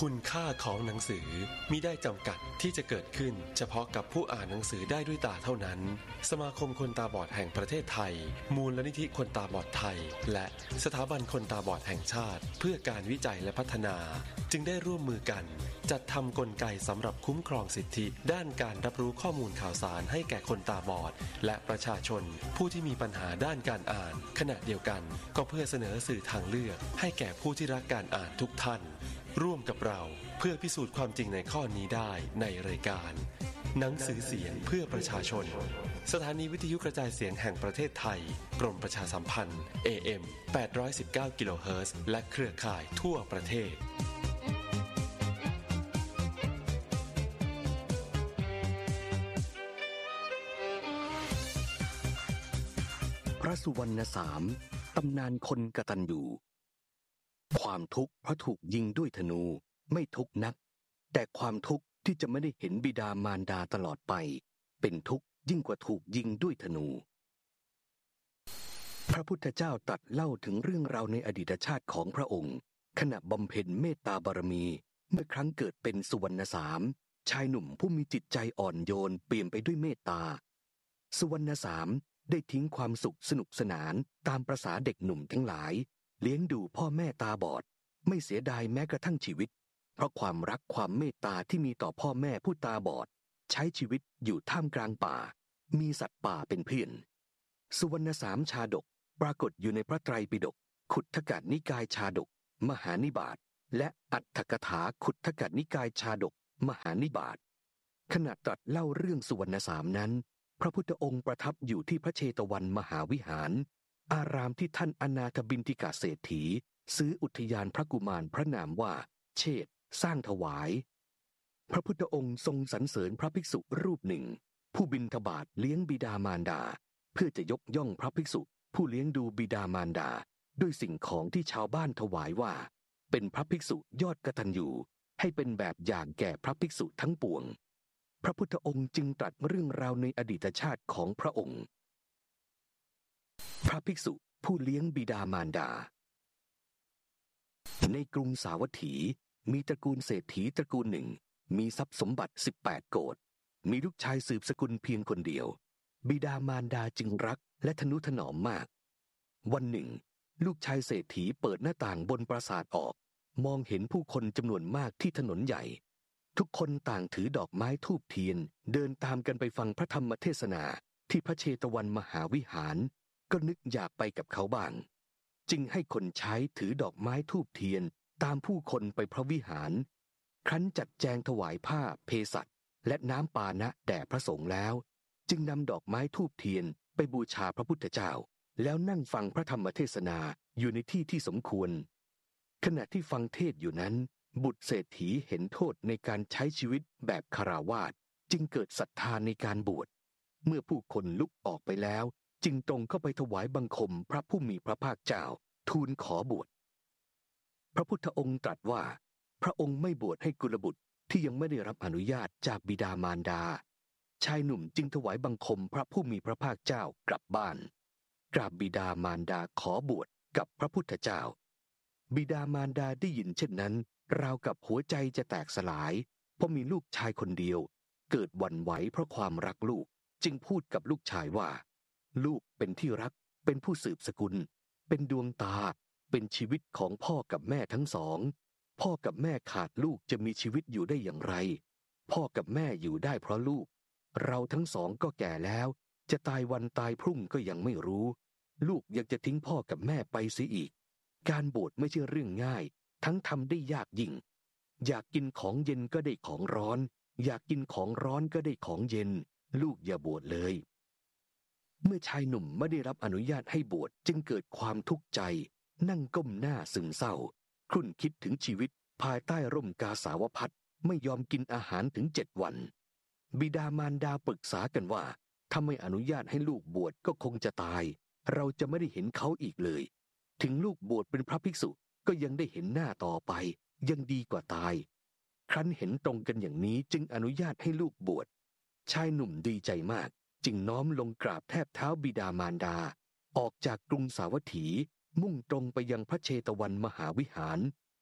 คุณค่าของหนังสือมิได้จำกัดที่จะเกิดขึ้นเฉพาะกับผู้อ่านหนังสือได้ด้วยตาเท่านั้นสมาคมคนตาบอดแห่งประเทศไทยมูลนิธิคนตาบอดไทยและสถาบันคนตาบอดแห่งชาติเพื่อการวิจัยและพัฒนาจึงได้ร่วมมือกันจัดทำกลไกสำหรับคุ้มครองสิทธิด้านการรับรู้ข้อมูลข่าวสารให้แก่คนตาบอดและประชาชนผู้ที่มีปัญหาด้านการอ่านขณะเดียวกันก็เพื่อเสนอสื่อทางเลือกให้แก่ผู้ที่รักการอ่านทุกท่านร่วมกับเราเพื่อพิสูจน์ความจริงในข้อนี้ได้ในรายการหนังสือเสียงเพื่อประชาชนสถานีวิทยุกระจายเสียงแห่งประเทศไทยกรมประชาสัมพันธ์ AM 819 กิโลเฮิรตซ์และเครือข่ายทั่วประเทศพระสุวรรณสามตำนานคนกตัญญูความทุกข์เพราะถูกยิงด้วยธนูไม่ทุกข์นักแต่ความทุกข์ที่จะไม่ได้เห็นบิดามารดาตลอดไปเป็นทุกข์ยิ่งกว่าถูกยิงด้วยธนูพระพุทธเจ้าตรัสเล่าถึงเรื่องราวในอดีตชาติของพระองค์ขณะบำเพ็ญเมตตาบารมีเมื่อครั้งเกิดเป็นสุวรรณสามชายหนุ่มผู้มีจิตใจอ่อนโยนเปี่ยมไปด้วยเมตตาสุวรรณสามได้ทิ้งความสุขสนุกสนานตามประสาเด็กหนุ่มทั้งหลายเลี้ยงดูพ่อแม่ตาบอดไม่เสียดายแม้กระทั่งชีวิตเพราะความรักความเมตตาที่มีต่อพ่อแม่ผู้ตาบอดใช้ชีวิตอยู่ท่ามกลางป่ามีสัตว์ป่าเป็นเพื่อนสุวรรณสามชาดกปรากฏอยู่ในพระไตรปิฎกขุททกนิกายชาดกมหานิบาตและอัตถกถาขุททกนิกายชาดกมหานิบาตขณะตรัสเล่าเรื่องสุวรรณสามนั้นพระพุทธองค์ประทับอยู่ที่พระเชตวันมหาวิหารอารามที่ท่านอนาถบิณฑิกาเศรษฐีซื้ออุทยานพระกุมารพระนามว่าเชษฐ์สร้างถวายพระพุทธองค์ทรงสรรเสริญพระภิกษุรูปหนึ่งผู้บิณฑบาตเลี้ยงบิดามารดาเพื่อจะยกย่องพระภิกษุผู้เลี้ยงดูบิดามารดาด้วยสิ่งของที่ชาวบ้านถวายว่าเป็นพระภิกษุยอดกตัญญูให้เป็นแบบอย่างแก่พระภิกษุทั้งปวงพระพุทธองค์จึงตรัสเรื่องราวในอดีตชาติของพระองค์พระภิกษุผู้เลี้ยงบิดามารดาในกรุงสาวัตถีมีตระกูลเศรษฐีตระกูลหนึ่งมีทรัพย์สมบัติ18 โกฏมีลูกชายสืบสกุลเพียงคนเดียวบิดามารดาจึงรักและทนุถนอมมากวันหนึ่งลูกชายเศรษฐีเปิดหน้าต่างบนปราสาทออกมองเห็นผู้คนจำนวนมากที่ถนนใหญ่ทุกคนต่างถือดอกไม้ธูปเทียนเดินตามกันไปฟังพระธรรมเทศนาที่พระเชตวันมหาวิหารก็นึกอยากไปกับเขาบ้างจึงให้คนใช้ถือดอกไม้ธูปเทียนตามผู้คนไปพระวิหารครั้นจัดแจงถวายผ้าเภสัชและน้ำปานะแด่พระสงฆ์แล้วจึงนำดอกไม้ธูปเทียนไปบูชาพระพุทธเจ้าแล้วนั่งฟังพระธรรมเทศนาอยู่ในที่ที่สมควรขณะที่ฟังเทศอยู่นั้นบุตรเศรษฐีเห็นโทษในการใช้ชีวิตแบบคฤหัสถ์จึงเกิดศรัทธาในการบวชเมื่อผู้คนลุกออกไปแล้วจึงตรงเข้าไปถวายบังคมพระผู้มีพระภาคเจ้าทูลขอบวชพระพุทธองค์ตรัสว่าพระองค์ไม่บวชให้กุลบุตรที่ยังไม่ได้รับอนุญาตจากบิดามารดาชายหนุ่มจึงถวายบังคมพระผู้มีพระภาคเจ้ากลับบ้านกราบบิดามารดาขอบวชกับพระพุทธเจ้าบิดามารดาได้ยินเช่นนั้นราวกับหัวใจจะแตกสลายเพราะมีลูกชายคนเดียวเกิดหวั่นไหวเพราะความรักลูกจึงพูดกับลูกชายว่าลูกเป็นที่รักเป็นผู้สืบสกุลเป็นดวงตาเป็นชีวิตของพ่อกับแม่ทั้งสองพ่อกับแม่ขาดลูกจะมีชีวิตอยู่ได้อย่างไรพ่อกับแม่อยู่ได้เพราะลูกเราทั้งสองก็แก่แล้วจะตายวันตายพรุ่งก็ยังไม่รู้ลูกยังจะทิ้งพ่อกับแม่ไปเสียอีกการบวชไม่ใช่เรื่องง่ายทั้งทำได้ยากยิ่งอยากกินของเย็นก็ได้ของร้อนอยากกินของร้อนก็ได้ของเย็นลูกอย่าบวชเลยเมื่อชายหนุ่มไม่ได้รับอนุญาตให้บวชจึงเกิดความทุกข์ใจนั่งก้มหน้าซึมเศร้าครุ่นคิดถึงชีวิตภายใต้ร่มกาสาวพัสต์ไม่ยอมกินอาหารถึง7 วันบิดามารดาปรึกษากันว่าถ้าไม่อนุญาตให้ลูกบวชก็คงจะตายเราจะไม่ได้เห็นเขาอีกเลยถึงลูกบวชเป็นพระภิกษุก็ยังได้เห็นหน้าต่อไปยังดีกว่าตายครั้นเห็นตรงกันอย่างนี้จึงอนุญาตให้ลูกบวชชายหนุ่มดีใจมากจึงน้อมลงกราบแทบเท้าบิดามารดาออกจากกรุงสาวัตถีมุ่งตรงไปยังพระเชตวันมหาวิหาร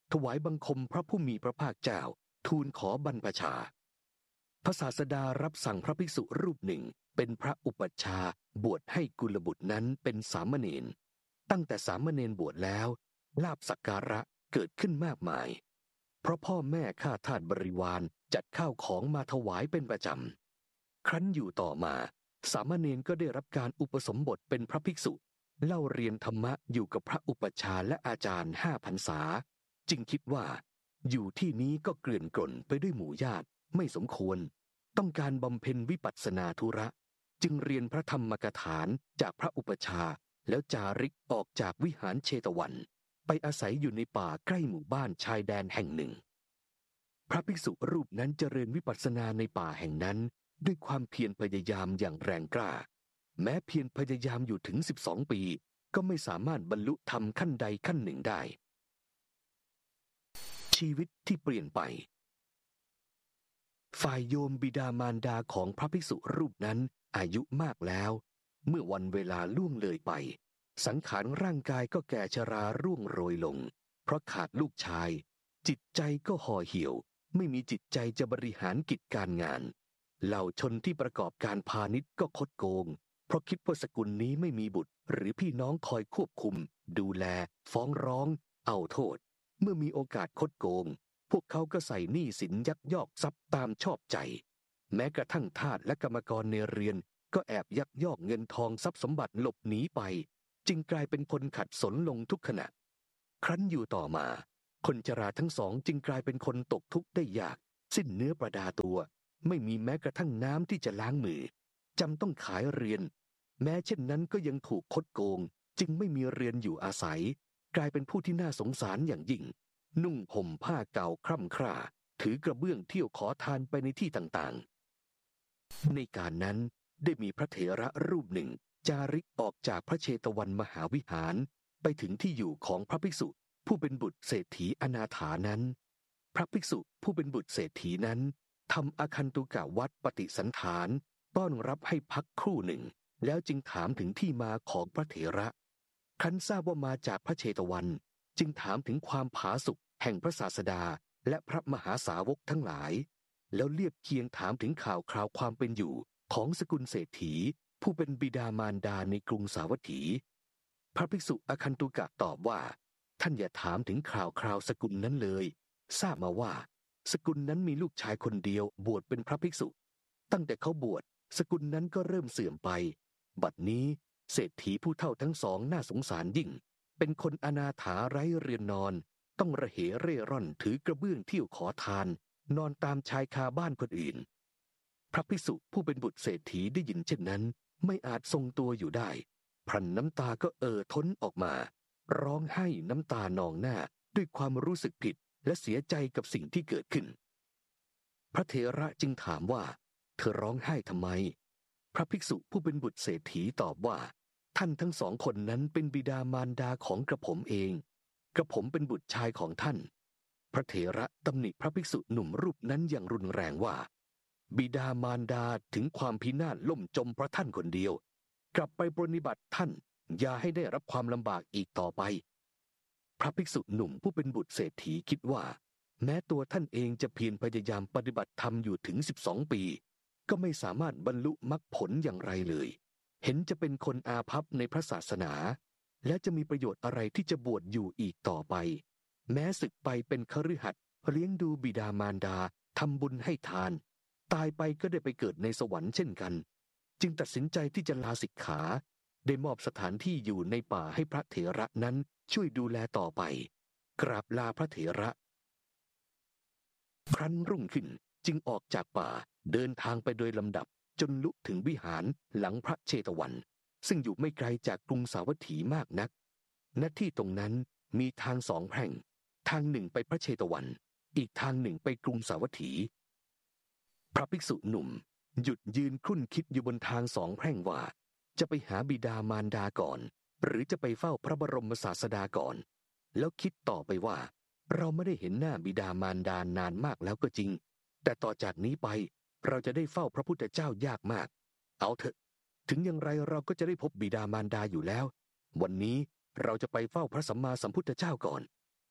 ถวายบังคมพระผู้มีพระภาคเจ้าทูลขอบรรพชาพระศาสดารับสั่งพระภิกษุรูปหนึ่งเป็นพระอุปัชฌาย์บวชให้กุลบุตรนั้นเป็นสามเณรตั้งแต่สามเณรบวชแล้วลาภสักการะเกิดขึ้นมากมายเพราะพ่อแม่ข้าทาสบริวารจัดข้าวของมาถวายเป็นประจำครั้นอยู่ต่อมาสามเณรก็ได้รับการอุปสมบทเป็นพระภิกษุเล่าเรียนธรรมะอยู่กับพระอุปัชฌาย์และอาจารย์5 พรรษาจึงคิดว่าอยู่ที่นี้ก็เกลื่อนกล่นไปด้วยหมู่ญาติไม่สมควรต้องการบำเพ็ญวิปัสสนาธุระจึงเรียนพระธรรมกถาจากพระอุปัชฌาย์แล้วจาริกออกจากวิหารเชตวันไปอาศัยอยู่ในป่าใกล้หมู่บ้านชายแดนแห่งหนึ่งพระภิกษุรูปนั้นเจริญวิปัสสนาในป่าแห่งนั้นด้วยความเพียรพยายามอย่างแรงกล้าแม้เพียรพยายามอยู่ถึง12 ปีก็ไม่สามารถบรรลุธรรมขั้นใดขั้นหนึ่งได้ชีวิตที่เปลี่ยนไปฝ่ายโยมบิดามารดาของพระภิกษุรูปนั้นอายุมากแล้วเมื่อวันเวลาล่วงเลยไปสังขารร่างกายก็แก่ชราร่วงโรยลงเพราะขาดลูกชายจิตใจก็ห่อเหี่ยวไม่มีจิตใจจะบริหารกิจการงานเหล่าชนที่ประกอบการพาณิชย์ก็คดโกงเพราะคิดว่าสกุลนี้ไม่มีบุตรหรือพี่น้องคอยควบคุมดูแลฟ้องร้องเอาโทษเมื่อมีโอกาสคดโกงพวกเขาก็ใส่หนี้สินยักยอกทรัพย์ตามชอบใจแม้กระทั่งทาสและกรรมกรในเรือนก็แอบยักยอกเงินทองทรัพย์สมบัติหลบหนีไปจึงกลายเป็นคนขัดสนลงทุกขณะครั้นอยู่ต่อมาคนชราทั้งสองจึงกลายเป็นคนตกทุกข์ได้ยากสิ้นเนื้อประดาตัวไม่มีแม้กระทั่งน้ำที่จะล้างมือจำต้องขายเรือนแม้เช่นนั้นก็ยังถูกคดโกงจึงไม่มีเรือนอยู่อาศัยกลายเป็นผู้ที่น่าสงสารอย่างยิ่งนุ่งห่มผ้าเก่าคร่ำคร่าถือกระเบื้องเที่ยวขอทานไปในที่ต่างๆในการนั้นได้มีพระเถระรูปหนึ่งจาริกออกจากพระเชตวันมหาวิหารไปถึงที่อยู่ของพระภิกษุผู้เป็นบุตรเศรษฐีอนาถานั้นพระภิกษุผู้เป็นบุตรเศรษฐีนั้นทำอาคันตุกะวัดปฏิสันฐานต้อนรับให้พักครู่หนึ่งแล้วจึงถามถึงที่มาของพระเถระครั้นทราบว่ามาจากพระเชตวันจึงถามถึงความผาสุกแห่งพระศาสดาและพระมหาสาวกทั้งหลายแล้วเรียบเคียงถามถึงข่าวคราวความเป็นอยู่ของสกุลเศรษฐีผู้เป็นบิดามารดาในกรุงสาวัตถีพระภิกษุอคันตุกะตอบว่าท่านอย่าถามถึงข่าวคราวสกุลนั้นเลยทราบมาว่าสกุลนั้นมีลูกชายคนเดียวบวชเป็นพระภิกษุตั้งแต่เขาบวชสกุลนั้นก็เริ่มเสื่อมไปบัดนี้เศรษฐีผู้เฒ่าทั้งสองน่าสงสารยิ่งเป็นคนอนาถาไร้เรือนนอนต้องระเหเร่ร่อนถือกระเบื้องเที่ยวขอทานนอนตามชายคาบ้านคนอื่นพระภิกษุผู้เป็นบุตรเศรษฐีได้ยินเช่นนั้นไม่อาจทรงตัวอยู่ได้พรันน้ำตาก็ท้นออกมาร้องไห้น้ำตานองหน้าด้วยความรู้สึกผิดและเสียใจกับสิ่งที่เกิดขึ้นพระเถระจึงถามว่าเธอร้องไห้ทำไมพระภิกษุผู้เป็นบุตรเศรษฐีตอบว่าท่านทั้งสองคนนั้นเป็นบิดามารดาของกระผมเองกระผมเป็นบุตรชายของท่านพระเถระตำหนิพระภิกษุหนุ่มรูปนั้นอย่างรุนแรงว่าบิดามารดาถึงความพินาศล่มจมเพราะท่านคนเดียวกลับไปปรนนิบัติท่านอย่าให้ได้รับความลำบากอีกต่อไปพระภิกษุหนุ่มผู้เป็นบุตรเศรษฐีคิดว่าแม้ตัวท่านเองจะเพียรพยายามปฏิบัติธรรมอยู่ถึง12 ปีก็ไม่สามารถบรรลุมรรคผลอย่างไรเลยเห็นจะเป็นคนอาภัพในพระศาสนาและจะมีประโยชน์อะไรที่จะบวชอยู่อีกต่อไปแม้ศึกไปเป็นคฤหัสถ์เลี้ยงดูบิดามารดาทำบุญให้ทานตายไปก็ได้ไปเกิดในสวรรค์เช่นกันจึงตัดสินใจที่จะลาสิกขาได้มอบสถานที่อยู่ในป่าให้พระเถระนั้นช่วยดูแลต่อไปกราบลาพระเถระครั้นรุ่งขึ้นจึงออกจากป่าเดินทางไปโดยลำดับจนลุถึงวิหารหลังพระเชตวันซึ่งอยู่ไม่ไกลจากกรุงสาวัตถีมากนักณที่ตรงนั้นมีทาง2 แพร่งทางหนึ่งไปพระเชตวันอีกทางหนึ่งไปกรุงสาวัตถีพระภิกษุหนุ่มหยุดยืนครุ่นคิดอยู่บนทาง2 แพร่งว่าจะไปหาบิดามารดาก่อนหรือจะไปเฝ้าพระบรมศาสดาก่อนแล้วคิดต่อไปว่าเราไม่ได้เห็นหน้าบิดามารดานานมากแล้วก็จริงแต่ต่อจากนี้ไปเราจะได้เฝ้าพระพุทธเจ้ายากมากเอาเถอะถึงอย่างไรเราก็จะได้พบบิดามารดาอยู่แล้ววันนี้เราจะไปเฝ้าพระสัมมาสัมพุทธเจ้าก่อน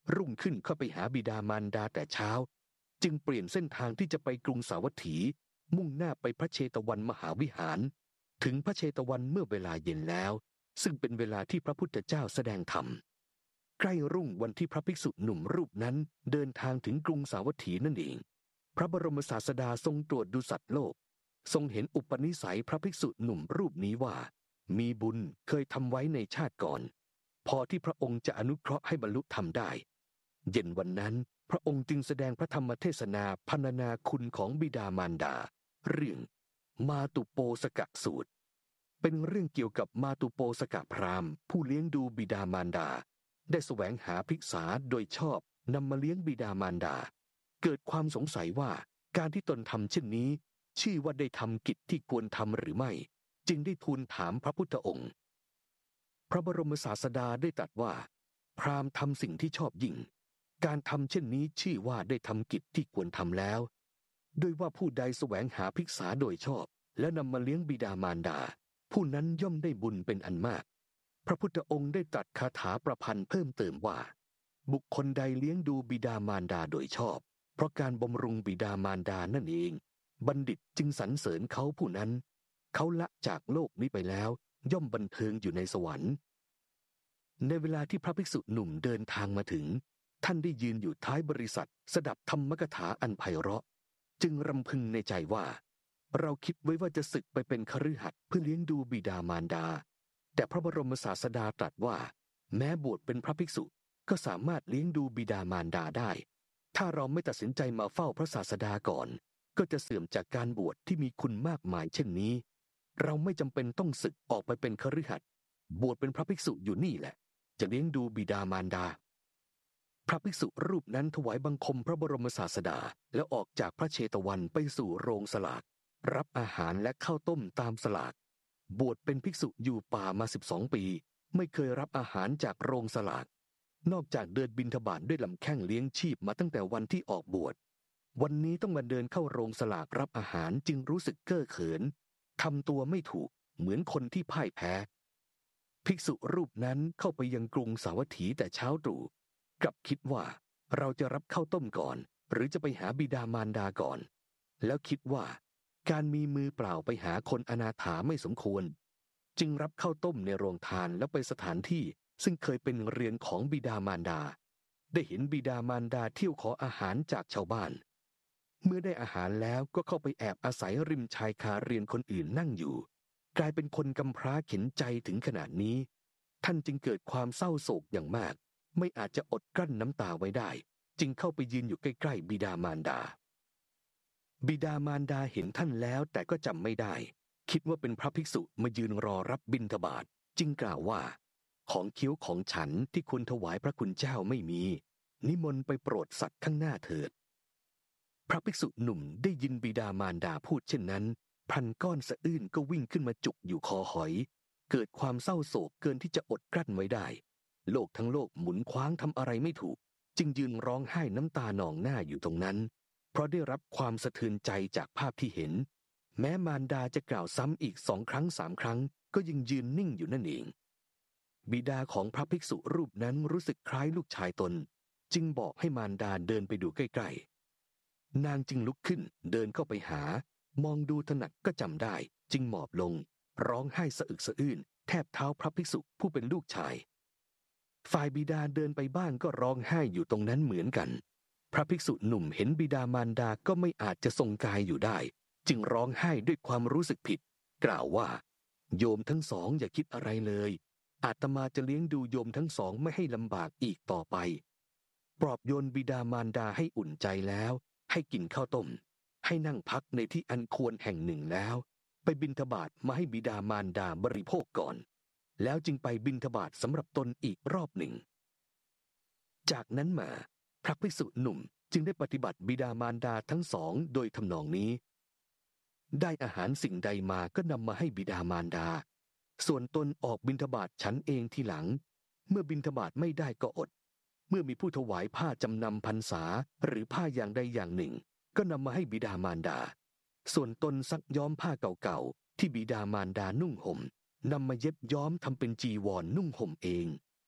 รุ่งขึ้นเข้าไปหาบิดามารดาแต่เช้าจึงเปลี่ยนเส้นทางที่จะไปกรุงสาวัตถีมุ่งหน้าไปพระเชตวันมหาวิหารถึงพระเชตวันเมื่อเวลาเย็นแล้วซึ่งเป็นเวลาที่พระพุทธเจ้าแสดงธรรมใกล้รุ่งวันที่พระภิกษุหนุ่มรูปนั้นเดินทางถึงกรุงสาวัตถีนั่นเองพระบรมศาสดาทรงตรวจดูสัตว์โลกทรงเห็นอุปนิสัยพระภิกษุหนุ่มรูปนี้ว่ามีบุญเคยทำไว้ในชาติก่อนพอที่พระองค์จะอนุเคราะห์ให้บรรลุธรรมได้เย็นวันนั้นพระองค์จึงแสดงพระธรรมเทศนาพรรณนาคุณของบิดามารดาเรื่องมาตุโปสกสูตรเป็นเรื่องเกี่ยวกับมาตุโปสกพราหมณ์ผู้เลี้ยงดูบิดามารดาได้แสวงหาภิกษาโดยชอบนำมาเลี้ยงบิดามารดาเกิดความสงสัยว่าการที่ตนทำเช่นนี้ชื่อว่าได้ทำกิจที่ควรทำหรือไม่จึงได้ทูลถามพระพุทธองค์พระบรมศาสดาได้ตรัสว่าพราหมณ์ทำสิ่งที่ชอบยิ่งการทำเช่นนี้ชื่อว่าได้ทำกิจที่ควรทำแล้วด้วยว่าผู้ใดแสวงหาภิกษาโดยชอบและนำมาเลี้ยงบิดามารดาผู้นั้นย่อมได้บุญเป็นอันมากพระพุทธองค์ได้ตรัสคาถาประพันธ์เพิ่มเติมว่าบุคคลใดเลี้ยงดูบิดามารดาโดยชอบเพราะการบำรุงบิดามารดานั่นเองบัณฑิตจึงสรรเสริญเขาผู้นั้นเขาละจากโลกนี้ไปแล้วย่อมบันเทิงอยู่ในสวรรค์ในเวลาที่พระภิกษุหนุ่มเดินทางมาถึงท่านได้ยืนอยู่ท้ายบริษัทสดับธรรมกถาอันไพเราะจึงรำพึงในใจว่าเราคิดไว้ว่าจะศึกไปเป็นคฤหัสถ์เพื่อเลี้ยงดูบิดามารดาแต่พระบรมศาสดาตรัสว่าแม้บวชเป็นพระภิกษุก็สามารถเลี้ยงดูบิดามารดาได้ถ้าเราไม่ตัดสินใจมาเฝ้าพระศาสดาก่อนก็จะเสื่อมจากการบวชที่มีคุณมากมายเช่นนี้เราไม่จำเป็นต้องศึกออกไปเป็นคฤหัสถ์บวชเป็นพระภิกษุอยู่นี่แหละจะเลี้ยงดูบิดามารดาพระภิกษุรูปนั้นถวายบังคมพระบรมศาสดาแล้วออกจากพระเชตวันไปสู่โรงสลากรับอาหารและข้าวต้มตามสลากบวชเป็นภิกษุอยู่ป่ามา12 ปีไม่เคยรับอาหารจากโรงสลากนอกจากเดินบิณฑบาตด้วยลำแข้งเลี้ยงชีพมาตั้งแต่วันที่ออกบวชวันนี้ต้องมาเดินเข้าโรงสลากรับอาหารจึงรู้สึกเก้อเขินทำตัวไม่ถูกเหมือนคนที่พ่ายแพ้ภิกษุรูปนั้นเข้าไปยังกรุงสาวัตถีแต่เช้าตรู่กลับคิดว่าเราจะรับข้าวต้มก่อนหรือจะไปหาบิดามารดาก่อนแล้วคิดว่าการมีมือเปล่าไปหาคนอนาถาไม่สมควรจึงรับข้าวต้มในโรงทานแล้วไปสถานที่ซึ่งเคยเป็นเรือนของบิดามารดาได้เห็นบิดามารดาเที่ยวขออาหารจากชาวบ้านเมื่อได้อาหารแล้วก็เข้าไปแอบอาศัยริมชายคาเรือนคนอื่นนั่งอยู่กลายเป็นคนกำพร้าเข็นใจถึงขนาดนี้ท่านจึงเกิดความเศร้าโศกอย่างมากไม่อาจจะอดกลั้นน้ำตาไว้ได้จึงเข้าไปยืนอยู่ใกล้ๆบิดามารดาบิดามารดาเห็นท่านแล้วแต่ก็จำไม่ได้คิดว่าเป็นพระภิกษุมายืนรอรับบิณฑบาตจึงกล่าวว่าของเคี้ยวของฉันที่ควรถวายพระคุณเจ้าไม่มีนิมนต์ไปโปรดสัตว์ข้างหน้าเถิดพระภิกษุหนุ่มได้ยินบิดามารดาพูดเช่นนั้นพลันก้อนสะอื้นก็วิ่งขึ้นมาจุกอยู่คอหอยเกิดความเศร้าโศกเกินที่จะอดกลั้นไว้ได้โลกทั้งโลกหมุนคว้างทำอะไรไม่ถูกจึงยืนร้องไห้น้ำตาหนองหน้าอยู่ตรงนั้นเพราะได้รับความสะเทือนใจจากภาพที่เห็นแม้มารดาจะกล่าวซ้ำอีก2 ครั้ง 3 ครั้งก็ยังยืนนิ่งอยู่นั่นเองบิดาของพระภิกษุรูปนั้นรู้สึกคล้ายลูกชายตนจึงบอกให้มารดาเดินไปดูใกล้ๆนางจึงลุกขึ้นเดินเข้าไปหามองดูถนัดก็จำได้จึงหมอบลงร้องไห้สะอึกสะอื้นแทบเท้าพระภิกษุผู้เป็นลูกชายฝ่ายบิดาเดินไปบ้างก็ร้องไห้อยู่ตรงนั้นเหมือนกันพระภิกษุหนุ่มเห็นบิดามารดาก็ไม่อาจจะทรงกายอยู่ได้จึงร้องไห้ด้วยความรู้สึกผิดกล่าวว่าโยมทั้งสองอย่าคิดอะไรเลยอาตมาจะเลี้ยงดูโยมทั้งสองไม่ให้ลำบากอีกต่อไปปลอบโยนบิดามารดาให้อุ่นใจแล้วให้กินข้าวต้มให้นั่งพักในที่อันควรแห่งหนึ่งแล้วไปบิณฑบาตมาให้บิดามารดาบริโภคก่อนแล้วจึงไปบิณฑบาตสำหรับตนอีกรอบหนึ่งจากนั้นมาพระภิกษุหนุ่มจึงได้ปฏิบัติบิดามารดาทั้งสองโดยทำนองนี้ได้อาหารสิ่งใดมาก็นำมาให้บิดามารดาส่วนตนออกบิณฑบาตฉันเองทีหลังเมื่อบิณฑบาตไม่ได้ก็อดเมื่อมีผู้ถวายผ้าจำนำพรรษาหรือผ้าอย่างใดอย่างหนึ่งก็นำมาให้บิดามารดาส่วนตนซักย้อมผ้าเก่าๆที่บิดามารดานุ่งห่มนำมาเย็บย้อมทำเป็นจีวรนุ่งห่มเอง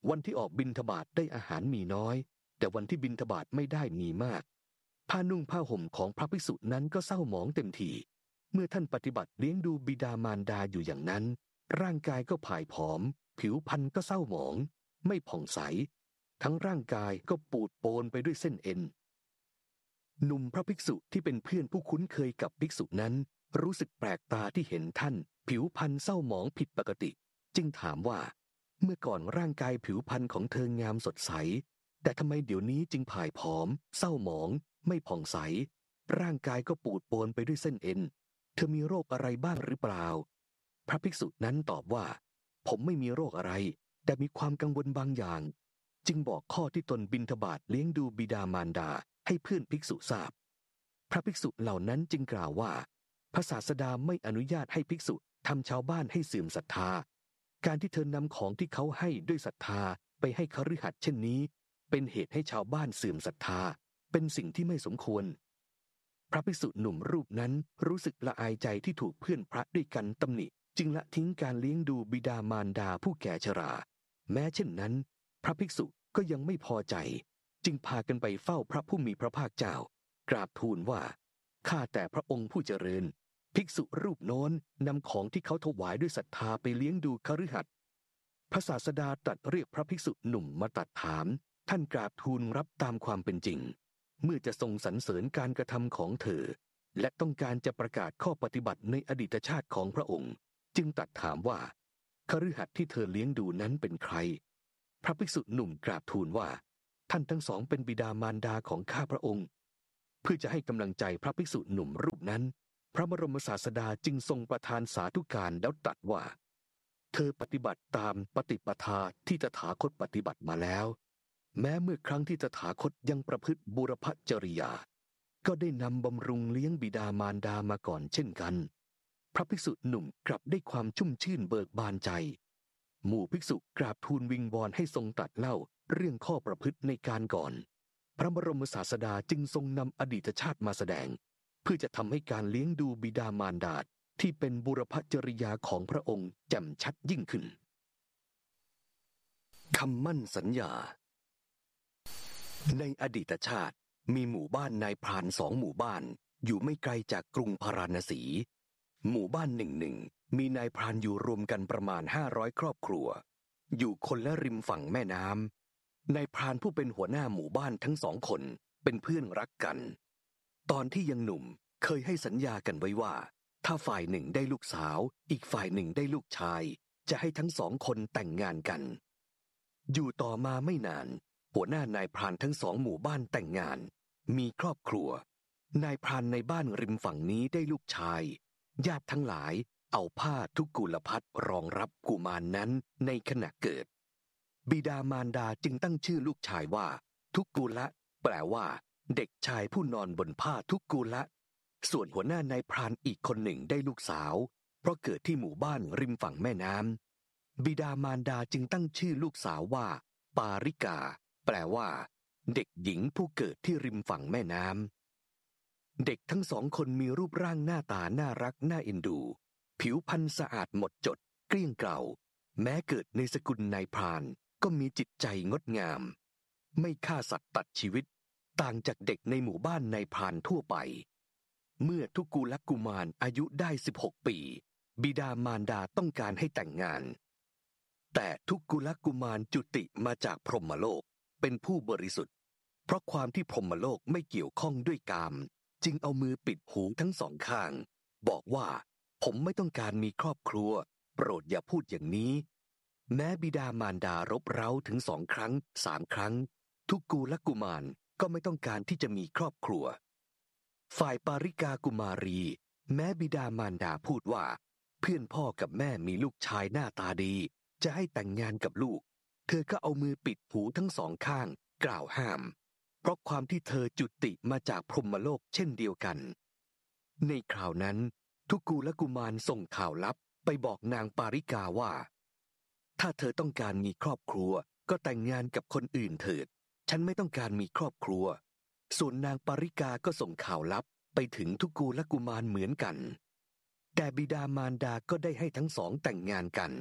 วันที่ออกบิณฑบาตได้อาหารมีน้อยแต่วันที่บิณฑบาตไม่ได้มีมากผ้านุ่งผ้าห่มของพระภิกษุนั้นก็เศร้าหมองเต็มทีเมื่อท่านปฏิบัติเลี้ยงดูบิดามารดาอยู่อย่างนั้นร่างกายก็ผ่ายผอมผิวพรรณก็เศร้าหมองไม่ผ่องใสทั้งร่างกายก็ปูดโปนไปด้วยเส้นเอ็นหนุ่มพระภิกษุที่เป็นเพื่อนผู้คุ้นเคยกับภิกษุนั้นรู้สึกแปลกตาที่เห็นท่านผิวพรรณเศร้าหมองผิดปกติจึงถามว่าเมื่อก่อนร่างกายผิวพรรณของเธองามสดใสแต่ทำไมเดี๋ยวนี้จึงผ่ายผอมเศร้าหมองไม่ผ่องใสร่างกายก็ปูดโปนไปด้วยเส้นเอ็นเธอมีโรคอะไรบ้างหรือเปล่าพระภิกษุนั้นตอบว่าผมไม่มีโรคอะไรแต่มีความกังวลบางอย่างจึงบอกข้อที่ตนบิณฑบาตเลี้ยงดูบิดามารดาให้เพื่อนภิกษุทราบพระภิกษุเหล่านั้นจึงกล่าวว่าพระศาสดาไม่อนุญาตให้ภิกษุทำชาวบ้านให้เสื่อมศรัทธาการที่เธอนำของที่เขาให้ด้วยศรัทธาไปให้คฤหัสถ์เช่นนี้เป็นเหตุให้ชาวบ้านเสื่อมศรัทธาเป็นสิ่งที่ไม่สมควรพระภิกษุหนุ่มรูปนั้นรู้สึกละอายใจที่ถูกเพื่อนพระด้วยกันตำหนิจึงละทิ้งการเลี้ยงดูบิดามารดาผู้แก่ชราแม้เช่นนั้นพระภิกษุก็ยังไม่พอใจจึงพากันไปเฝ้าพระผู้มีพระภาคเจ้ากราบทูลว่าข้าแต่พระองค์ผู้เจริญภิกษุรูปโน้นนำของที่เขาถวายด้วยศรัทธาไปเลี้ยงดูคฤหัสถ์พระศาสดาตรัสเรียกพระภิกษุหนุ่มมาตรัสถามท่านกราบทูลรับตามความเป็นจริงเมื่อจะทรงสรรเสริญการกระทำของเธอและต้องการจะประกาศข้อปฏิบัติในอดีตชาติของพระองค์จึงตรัสถามว่าคฤหัสถ์ที่เธอเลี้ยงดูนั้นเป็นใครพระภิกษุหนุ่มกราบทูลว่าท่านทั้งสองเป็นบิดามารดาของข้าพระองค์เพื่อจะให้กำลังใจพระภิกษุหนุ่มรูปนั้นพระบรมศาสดาจึงทรงประทานสาธุการแล้วตรัสว่าเธอปฏิบัติตามปฏิปทาที่ตถาคตปฏิบัติมาแล้วแม้เมื่อครั้งที่ตถาคตยังประพฤติบูรพจริยาก็ได้นำบำรุงเลี้ยงบิดามารดามาก่อนเช่นกันพระภิกษุหนุ่มกลับได้ความชุ่มชื่นเบิกบานใจหมู่ภิกษุกราบทูลวิงวอนให้ทรงตรัสเล่าเรื่องข้อประพฤติในการก่อนพระบรมศาสดาจึงทรงนำอดีตชาติมาแสดงเพื่อจะทำให้การเลี้ยงดูบิดามารดาที่เป็นบุรพจริยาของพระองค์แจ่มชัดยิ่งขึ้นคำมั่นสัญญาในอดีตชาติมีหมู่บ้านนายพราน2 หมู่บ้านอยู่ไม่ไกลจากกรุงพาราณสีหมู่บ้านหนึ่งมีนายพรานอยู่รวมกันประมาณ500ครอบครัวอยู่คนละริมฝั่งแม่น้ำนายพรานผู้เป็นหัวหน้าหมู่บ้านทั้ง2 คนเป็นเพื่อนรักกันตอนที่ยังหนุ่มเคยให้สัญญากันไว้ว่าถ้าฝ่ายหนึ่งได้ลูกสาวอีกฝ่ายหนึ่งได้ลูกชายจะให้ทั้ง2 คนแต่งงานกันอยู่ต่อมาไม่นานหัวหน้านายพรานทั้ง2 หมู่บ้านแต่งงานมีครอบครัวนายพรานในบ้านริมฝั่งนี้ได้ลูกชายญาติทั้งหลายเอาผ้าทุกกุลภัทรรองรับกุมารนั้นในขณะเกิดบิดามารดาจึงตั้งชื่อลูกชายว่าทุกกุละแปลว่าเด็กชายผู้นอนบนผ้าทุกกุละส่วนหัวหน้านายพรานอีกคนหนึ่งได้ลูกสาวเพราะเกิดที่หมู่บ้านริมฝั่งแม่น้ำบิดามารดาจึงตั้งชื่อลูกสาวว่าปาริกาแปลว่าเด็กหญิงผู้เกิดที่ริมฝั่งแม่น้ำเด็กทั้ง2 คนมีรูปร่างหน้าตาน่ารักน่าเอ็นดูผิวพรรณสะอาดหมดจดเกลี้ยงเกลาแม้เกิดในสกุลนายพรานก็มีจิตใจงดงามไม่ฆ่าสัตว์ตัดชีวิตต่างจากเด็กในหมู่บ้านนายพรานทั่วไปเมื่อทุกกุลกุมารอายุได้16 ปีบิดามารดาต้องการให้แต่งงานแต่ทุกกุลกุมารจุติมาจากพรหมโลกเป็นผู้บริสุทธิ์เพราะความที่พรหมโลกไม่เกี่ยวข้องด้วยกามจึงเอามือปิดหูทั้ง2 ข้างบอกว่าผมไม่ต้องการมีครอบครัวโปรดอย่าพูดอย่างนี้แม้บิดามารดารบเร้าถึง2 ครั้ง3 ครั้งทุกกุลกุมารก็ไม่ต้องการที่จะมีครอบครัวฝ่ายปาริกากุมารีแม้บิดามารดาพูดว่าเพื่อนพ่อกับแม่มีลูกชายหน้าตาดีจะให้แต่งงานกับลูกเธอก็เอามือปิดหูทั้ง2 ข้างกล่าวห้ามเพราะความที่เธอจุติมาจากพรหมโลกเช่นเดียวกันในคราวนั้นทุกกุลกุมารส่งข่าวลับไปบอกนางปาริกาว่าถ้าเธอต้องการมีครอบครัวก็แต่งงานกับคนอื่นเถิดฉันไม่ต้องการมีครอบครัวส่วนนางปาริกาก็ส่งข่าวลับไปถึงทุกกุลกุมารเหมือนกันแต่บิดามารดาก็ได้ให้ทั้ง2แต่งงานกัน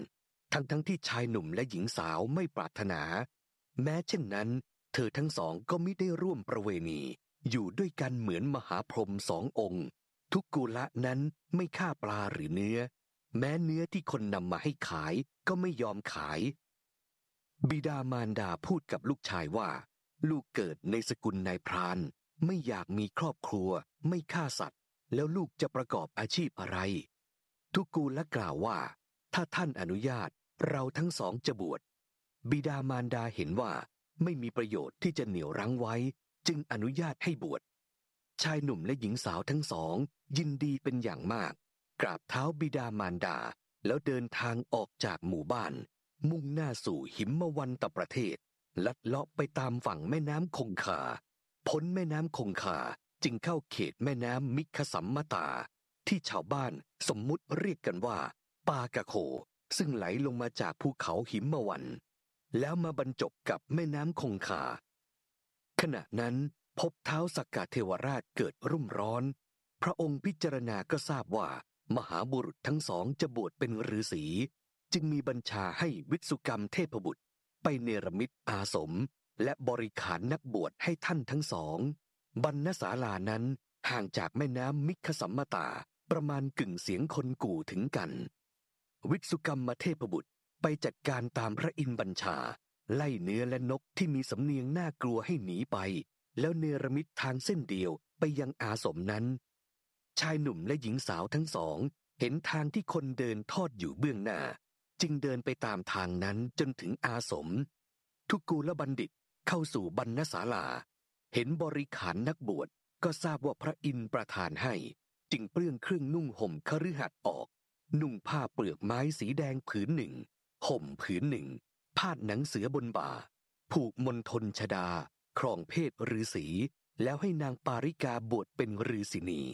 ทั้งที่ชายหนุ่มและหญิงสาวไม่ปรารถนาแม้เช่นนั้นเธอทั้งสองก็มิได้ร่วมประเวณีอยู่ด้วยกันเหมือนมหาพรหมสององค์ทุกกุละนั้นไม่ฆ่าปลาหรือเนื้อแม้เนื้อที่คนนำมาให้ขายก็ไม่ยอมขายบิดามารดาพูดกับลูกชายว่าลูกเกิดในสกุลนายพรานไม่อยากมีครอบครัวไม่ฆ่าสัตว์แล้วลูกจะประกอบอาชีพอะไรทุกกูละกล่าวว่าถ้าท่านอนุญาตเราทั้งสองจะบวชบิดามารดาเห็นว่าไม่มีประโยชน์ที่จะเหนี่ยวรั้งไว้จึงอนุญาตให้บวชชายหนุ่มและหญิงสาวทั้งสองยินดีเป็นอย่างมากกราบเท้าบิดามารดาแล้วเดินทางออกจากหมู่บ้านมุ่งหน้าสู่หิมวันตประเทศลัดเลาะไปตามฝั่งแม่น้ำคงคาพ้นแม่น้ำคงคาจึงเข้าเขตแม่น้ำมิคสัมมตาที่ชาวบ้านสมมุติเรียกกันว่าปากะโขซึ่งไหลลงมาจากภูเขาหิมวันแล้วมาบรรจบกับแม่น้ำคงคาขณะนั้นพบท้าวสักกะเทวราชเกิดรุ่มร้อนพระองค์พิจารณาก็ทราบว่ามหาบุรุษทั้งสองจะบวชเป็นฤาษีจึงมีบัญชาให้วิสุกรรมเทพบุตรไปเนรมิตอาสมและบริขารนักบวชให้ท่านทั้งสองบรรณศาลานั้นห่างจากแม่น้ำมิคสัมมตาประมาณกึ่งเสียงคนกู่ถึงกันวิสุกรรมเทพบุตรไปจัดการตามพระอินทร์บัญชาไล่เนื้อและนกที่มีสำเนียงน่ากลัวให้หนีไปแล้วเนรมิตทางเส้นเดียวไปยังอาสมนั้นชายหนุ่มและหญิงสาวทั้งสองเห็นทางที่คนเดินทอดอยู่เบื้องหน้าจึงเดินไปตามทางนั้นจนถึงอาสมทุกูลบัณฑิตเข้าสู่บรรณศาลาเห็นบริขารนักบวชก็ทราบว่าพระอินทร์ประทานให้จึงเปลื้องเครื่องนุ่งห่มคฤหัสถ์ออกนุ่งผ้าเปลือกไม้สีแดงผืนหนึ่งห่มผืนหนึ่งพาดหนังเสือบนบ่าผูกมณฑลชดาครองเพศฤาษีแล้วให้นางปาริกาบวชเป็นฤาษีนี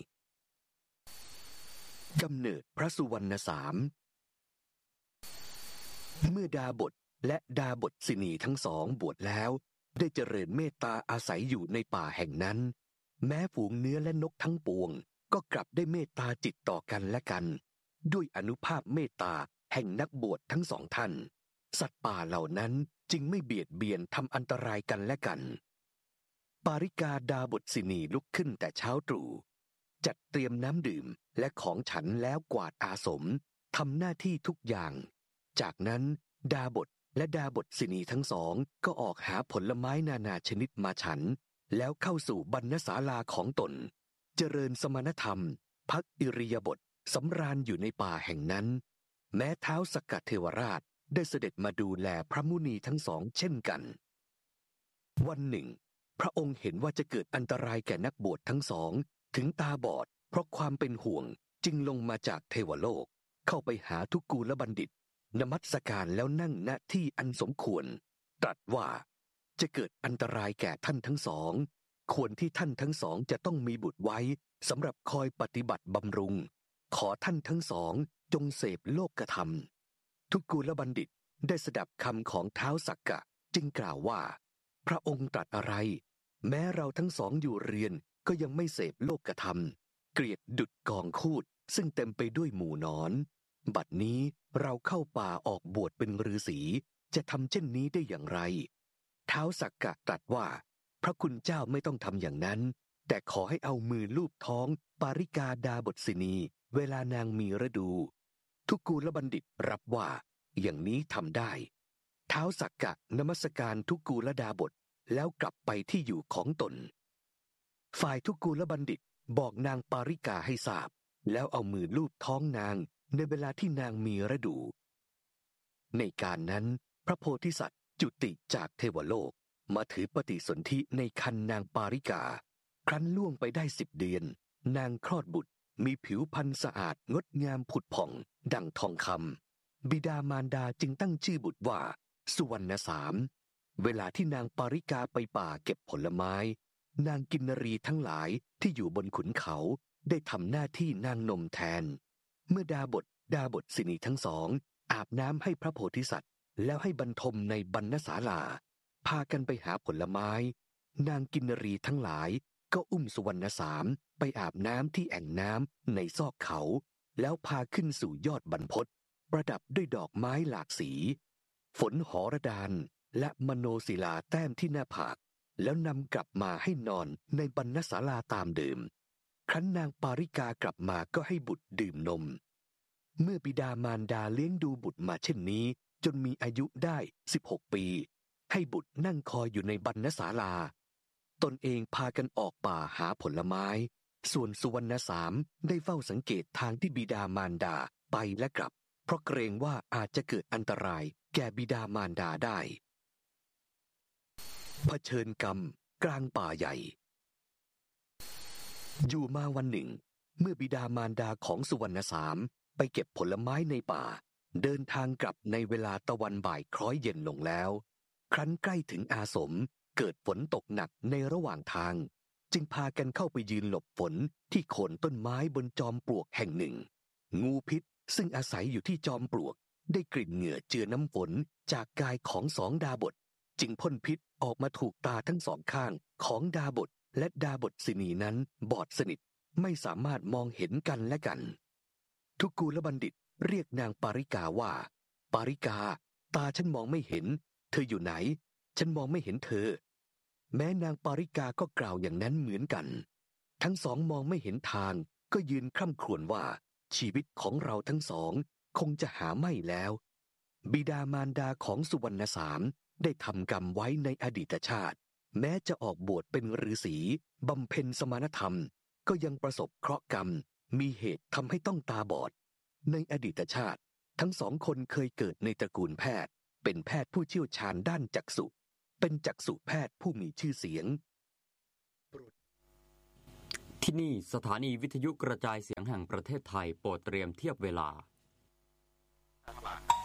กำเนิดพระสุวรรณสามเมื่อดาบทและดาบทสินีทั้งสองบวชแล้วได้เจริญเมตตาอาศัยอยู่ในป่าแห่งนั้นแม้ฝูงเนื้อและนกทั้งปวงก็กลับได้เมตตาจิตต่อกันและกันด้วยอนุภาพเมตตาแห่งนักบวชทั้งสองท่านสัตว์ป่าเหล่านั้นจึงไม่เบียดเบียนทำอันตรายกันและกันปาริกาดาบทสินีลุกขึ้นแต่เช้าตรู่จัดเตรียมน้ำดื่มและของฉันแล้วกวาดอาสมทำหน้าที่ทุกอย่างจากนั้นดาบทและดาบทสินีทั้งสองก็ออกหาผลไม้นานาชนิดมาฉันแล้วเข้าสู่บรรณศาลาของตนเจริญสมณธรรมพักอิริยาบถสำราญอยู่ในป่าแห่งนั้นแม้ท้าวสักกะเทวราชได้เสด็จมาดูแลพระมุนีทั้งสองเช่นกันวันหนึ่งพระองค์เห็นว่าจะเกิดอันตรายแก่นักบวชทั้งสองถึงตาบอดเพราะความเป็นห่วงจึงลงมาจากเทวโลกเข้าไปหาทุกูลบัณฑิตนมัสการแล้วนั่งณที่อันสมควรตรัสว่าจะเกิดอันตรายแก่ท่านทั้งสองควรที่ท่านทั้งสองจะต้องมีบุตรไว้สำหรับคอยปฏิบัติบำรุงขอท่านทั้งสองจงเสพโลกธรรมทุกูลบัณฑิตได้สดับคำของท้าวสักกะจึงกล่าวว่าพระองค์ตรัสอะไรแม้เราทั้งสองอยู่เรียนก็ยังไม่เสพโลกธรรมเกลียดดุจกองคูดซึ่งเต็มไปด้วยหมู่นอนบัดนี้เราเข้าป่าออกบวชเป็นฤาษีจะทำเช่นนี้ได้อย่างไรท้าวสักกะตรัสว่าพระคุณเจ้าไม่ต้องทำอย่างนั้นแต่ขอให้เอามือลูบท้องปาริกาดาบทสินีเวลานางมีฤดูทุกูลบัณฑิตรับว่าอย่างนี้ทำได้ท้าวสักกะนมัสการทุกูลดาบทแล้วกลับไปที่อยู่ของตนฝ่ายทุกูลบัณฑิตบอกนางปาริกาให้ทราบแล้วเอามือลูบท้องนางในเวลาที่นางมีฤดูในการนั้นพระโพธิสัตว์จุติจากเทวโลกมาถือปฏิสนธิในครรภ์นางปาริกาครั้นล่วงไปได้10 เดือนนางคลอดบุตรมีผิวพรรณสะอาดงดงามผุดผ่องดั่งทองคำบิดามารดาจึงตั้งชื่อบุตรว่าสุวรรณสามเวลาที่นางปาริกาไปป่าเก็บผลไม้นางกินนรีทั้งหลายที่อยู่บนขุนเขาได้ทำหน้าที่นางนมแทนเมื่อดาบทสินีทั้งสองอาบน้ำให้พระโพธิสัตว์แล้วให้บรรทมในบรรณศาลาพากันไปหาผลไม้นางกินนรีทั้งหลายก็อุ้มสุวรรณสามไปอาบน้ำที่แอ่งน้ำในซอกเขาแล้วพาขึ้นสู่ยอดบรรพตประดับด้วยดอกไม้หลากสีฝนหรดานและมโนศิลาแต้มที่หน้าผากแล้วนำกลับมาให้นอนในบรรณศาลาตามเดิมครั้นนางปาริกากลับมาก็ให้บุตรดื่มนมเมื่อบิดามารดาเลี้ยงดูบุตรมาเช่นนี้จนมีอายุได้16 ปีให้บุตรนั่งคอยอยู่ในบรรณศาลาตนเองพากันออกป่าหาผลไม้ส่วนสุวรรณสามได้เฝ้าสังเกตทางที่บิดามารดาไปและกลับเพราะเกรงว่าอาจจะเกิดอันตรายแก่บิดามารดาได้เผชิญกรรมกลางป่าใหญ่อยู่มาวันหนึ่งเมื่อบิดามารดาของสุวรรณสามไปเก็บผลไม้ในป่าเดินทางกลับในเวลาตะวันบ่ายคล้อยเย็นลงแล้วครั้นใกล้ถึงอาสมเกิดฝนตกหนักในระหว่างทางจึงพากันเข้าไปยืนหลบฝนที่โคนต้นไม้บนจอมปลวกแห่งหนึ่งงูพิษซึ่งอาศัยอยู่ที่จอมปลวกได้กลิ่นเหงื่อเจือน้ำฝนจากกายของสองดาบทจึงพ่นพิษออกมาถูกตาทั้งสองข้างของดาบทและดาบทสินีนั้นบอดสนิทไม่สามารถมองเห็นกันและกันทุกูลบัณฑิตเรียกนางปาริกาว่าปาริกาตาฉันมองไม่เห็นเธออยู่ไหนฉันมองไม่เห็นเธอแม้นางปาริกาก็กล่าวอย่างนั้นเหมือนกันทั้งสองมองไม่เห็นทางก็ยืนคร่ำครวญว่าชีวิตของเราทั้งสองคงจะหาไม่แล้วบิดามารดาของสุวรรณสามได้ทำกรรมไว้ในอดีตชาติแม้จะออกบวชเป็นฤาษีบำเพ็ญสมณธรรมก็ยังประสบเคราะห์กรรมมีเหตุทำให้ต้องตาบอดในอดีตชาติทั้งสองคนเคยเกิดในตระกูลแพทย์เป็นแพทย์ผู้เชี่ยวชาญด้านจักษุเป็นจักษุแพทย์ผู้มีชื่อเสียงที่นี่สถานีวิทยุกระจายเสียงแห่งประเทศไทยโปรดเตรียมเทียบเวลา